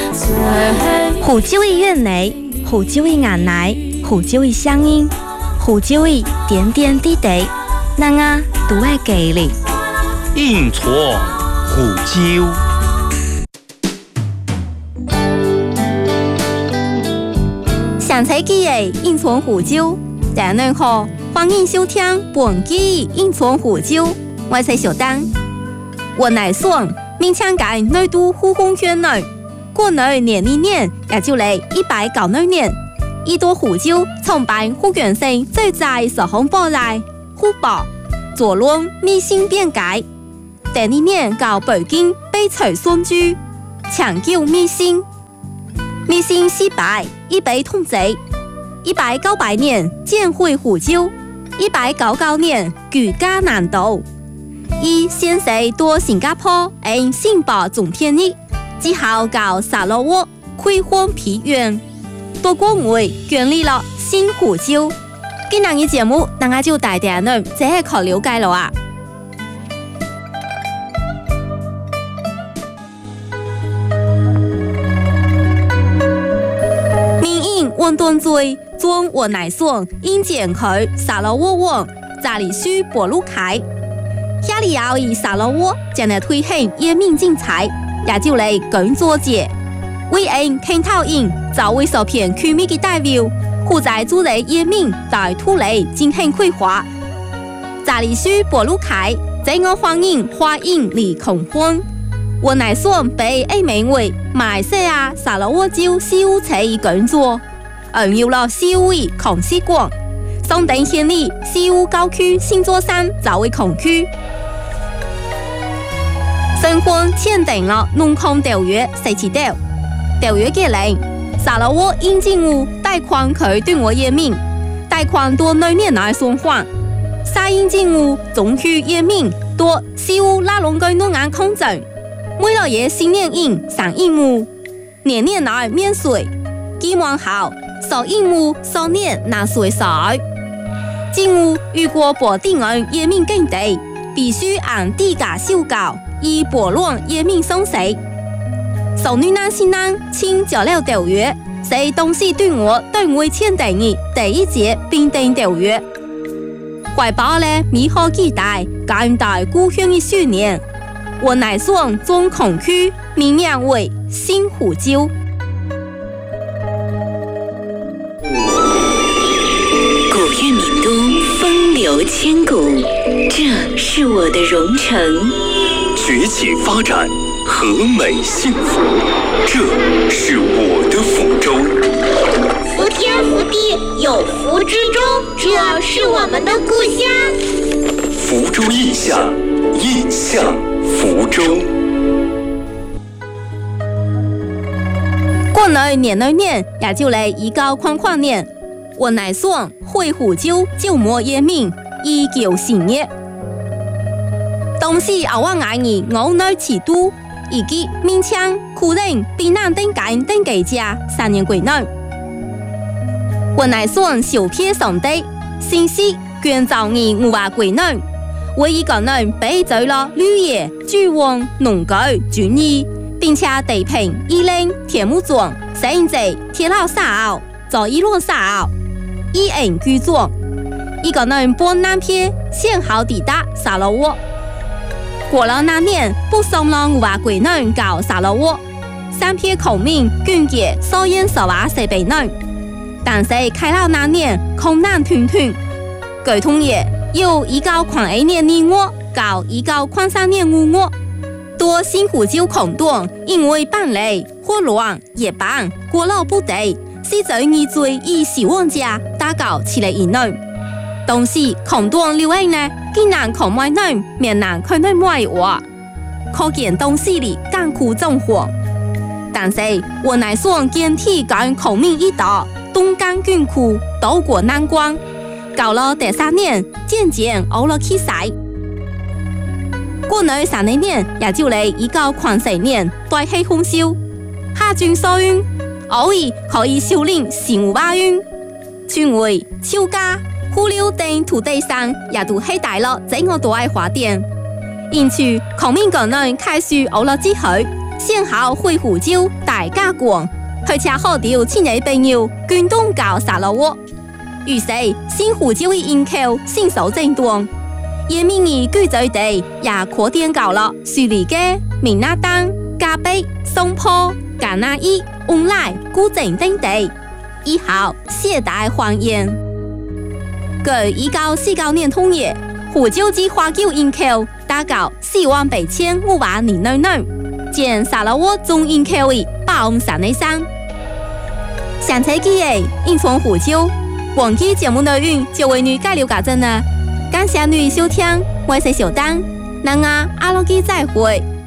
胡椒的原理，胡椒的原来，胡椒的声音，胡椒的点点滴滴，咱啊都爱记哩。 印错胡椒。 上世纪的印错胡椒，大家好，欢迎收听本期印错胡椒，我是小丹。我乃爽，勉强解内都呼风圈内，过内年里年，也就嚟190年，一朵胡椒从白胡卷性最在十红波来，胡宝左轮密心变改。第二年到北京被取孙居，抢救密心，密心失败，已被统治。198年建会胡椒，199年举家难逃。以先世到新加坡，因新报总便宜，之後到沙拉沃開荒疲遠，多國會建立了新胡椒。今日嘅節目，大家就帶大家即係考了解了啊。民營運動罪，將我乃爽因剪佢沙拉沃王查理須博路開。下里後以沙拉沃將嚟推行葉明政策，也就嚟工作節。為因傾討因就為受騙區民嘅代表，負責主理葉明在土地進行規劃。查理須博路開，在我歡迎花影離空歡。我乃爽被A名為馬來西亞沙拉沃州事務處嘅工作，有了事務孔思廣。上等縣里事務郊區新座山就為空區。雙方簽訂了農礦條約17條，條約嘅令沙拉沃應政府貸款佢對我葉明，貸款多9年來償還。沙應政府總區葉明多事務拉攏佢農業控證，每個月新年應3億畝，年年來免稅，期望後受義務數年納稅稅。政府如果不定案葉明耕地，必須按地價收購，以保亂葉明生死。受女男新男簽咗了條約，是當時對我單位簽訂嘅第一節並訂條約，懷抱了美好期待，感到故鄉嘅思念。我乃爽將空區命名為新胡椒。 古月名都，風流千古，這是我的蓉城。 崛起發展，和美幸福，這是我的福州。 福天福地，有福之州，這是我們的故鄉。 福州印象，印象福州。 過來年，也就嚟1900年。我乃爽會胡椒椒末葉明19成業，當時我愛兒我內持都以及民槍苦人避難登記登記者3年歸內。我乃爽小撇上地，新式捐造兒500歸內，為一個人被罪了綠葉、豬王、農具、專業，並且地平、衣領、鐵木樁、甚至鐵路沙鰲，做一路沙鰲。一人居住，一個人搬南片，先後抵達沙拉沃。過了那年，不送了500歸人到沙拉沃，3片孔明捐給所應所話是被人，但是開了那年空難團團，據統計由1901年2月到1903年5月，多新胡椒空檔，因為辦理混亂、野ban過勞不得。是在二罪以死亡者打搞起來以內，當時空檔留下呢，竟然空賣內，面難看內賣話，可見當時裡艱苦狀況。但是我乃爽堅持跟孔明一道，東江軍苦，渡過難關，到了第3年，漸漸熬了起勢。過來3年，也就嚟1904年，大氣風燒，夏軍收運。偶爾可以修煉15萬元，全為超價，忽略等土地上也都係大了，這我都愛花店。因此，孔明個人開始學了之後， 先后会湖州大家广，而且好调千年朋友捐东搞沙拉窝。於是新湖州的人口迅速增多，而民意居住地也擴展到了樹梨街、明拿丹、嘉北、松坡、加拿伊、烏來、古鎮等地，以後世代繁衍。據1949年統計，湖州之花橋人口達到48500人內，佔沙拉窩總人口的83%。上世紀的印從湖州。本期節目內容就為你介紹到這呢，感謝你收聽，我是小丹，那阿拉基再會。